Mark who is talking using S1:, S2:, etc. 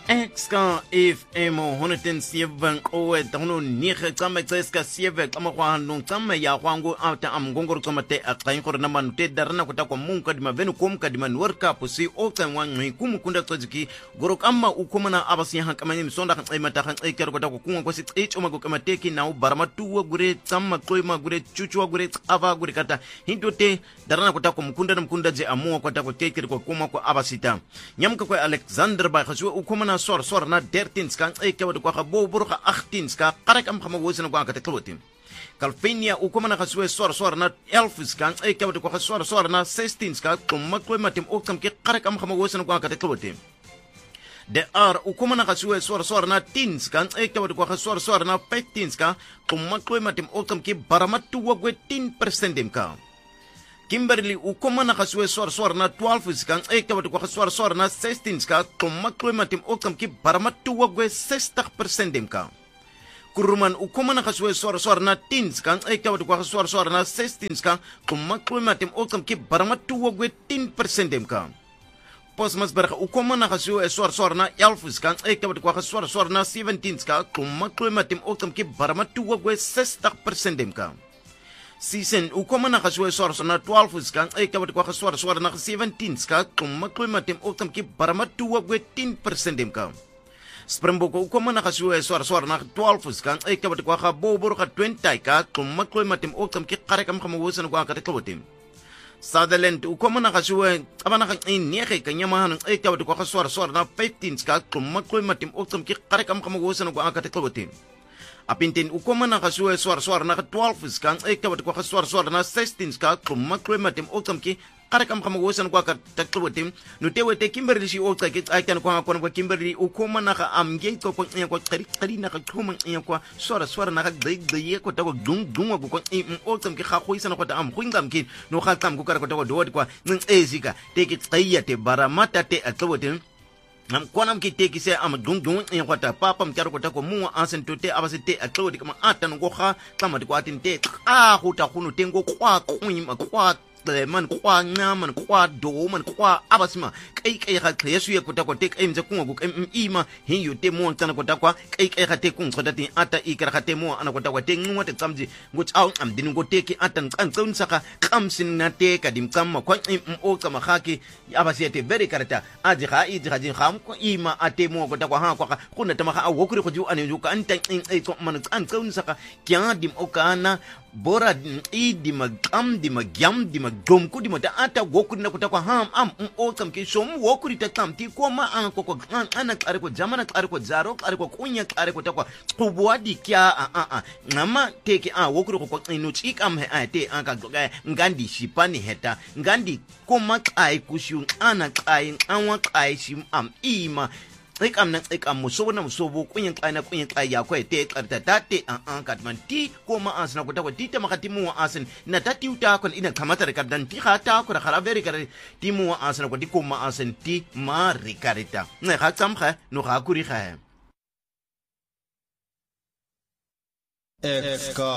S1: Exka FM 107 qowe tano nige tsama tseska sieve kama kwa no tsama ya kwangu ata amgongoro tsama te akain kor na manu te darana kota kwa munka di mavenu komka di manu worka pusi ota wangi kumukunda tsajiki goro kama ukomana abasi han kama ni sonda kan mata kan ekero kota kwa kunga kwasi echoma ko kama teki na baramatu gure tsama kloima gure chuchu gure ava gure kata hindote darana kota kwa mukunda na mukunda je amua kota kwa teki kwa kuma kwa abasita nyamka kwa Alexander ba khaswa ukomana sor na 13 ska eke wat kwa bobur ka 18 ska qarak am khama wosna kwa ka tloti Calvinia ukomana khaswa sor na 11 ska eke wat kwa sor na 16 ska tumma kwa matim okam ke qarak am khama wosna kwa ka tloti de ar ukomana khaswa sor na 10 ska eke wat kwa sor na 15 ska tumma kwa matim okam ke baramatu wa 10% demka Kimberly ukomana khaswe sor na 12 ska eka wat kwa sor na 16 ska tumma klema tim okam ki baramatu wa 60% demka Kuruman ukomana khaswe sor na 10 ska eka wat kwa sor na 16 ska tumma klema tim okam ki baramatu wa 10% demka Posmasberg ukomana khaswe sor na 11 ska eka wat kwa sor na 17 ska tumma klema tim okam ki baramatu wa 60% demka Season ukomana khaswe sor na 12 ska eka wat kwa sor na 17 ska tumma klema tim okam ki baramatu wa 10% demka Springbok ukomana khaswe sor na 12 ska eka wat kwa bobor ka 20 ka tumma klema tim okam ki qarekam khama wosan kwa ka tlotim Sutherland ukomana khaswe abana ka inege ka nyamahan eka wat kwa sor na 15 ska tumma klema tim okam ki qarekam khama wosan kwa ka tlotim Apintin ukomana khaswe sor na 12 ska eka wat kwa sor na 16 ska tumma klema tim okam ki qarekam khama wosan kwa ka tlotim no tewe te Kimberly shi okta ki aitan kwa Kimberly ukomana ka amge ko kwa qari na ka thuma kwa sor na ka de ko ta ko dung ko okam ki kha khoisa na ko ta am khwingam ki no kha tam ko ka ko ta ko do kwa ezika te ki tsaya te baramata te atlotim Nam kwanam ki teki se am dung kwata papa mtaro kota ko muwa ansen tote abasite atlodi kama atan ko kha kama de kwatin te huta khunu tengo kwa kunyima kwa man kwa ngaman kwa do man kwa abasima kai kha yesu ye kota ko tek emze kunga ko ima hiyo te mo tana kota kwa kai kha te kun kota tin ata ikra kha te mo ana kota kwa te ngwa te tsamji ngut au am din go teki atan kan tsun saka kamsin na te kadim tsamma kwa o kama khaki abasite very karata aji kham ko ima ate mo kota kwa ha kwa kuna tama kha wokuri ko ju ane ju kan tan ko man kan tsun saka kya dim okana bora di magam di magyam di magomku di mata ata wokuri na kutakwa ham o tamke som wokuri ta tamti ko ma an ko ana kare ko jamana kare ko zaro kare ko kunya kare ko takwa kubwa di kya ngama teke wokuri ko ino chikam he ate aka ngandi shipani heta ngandi ko makai kushu ana kai anwa kai shim ima Ikam musobo kunyen kai ya kwa te karta tate katman ti ko ma asna ko takwa ti makati mu asin na tati uta ko ina kamata rekardan ti khata ko khala very kare ti mu asna ko ti ko ma asin ti ma rikarita ne kha tsamkha no kha kuri kha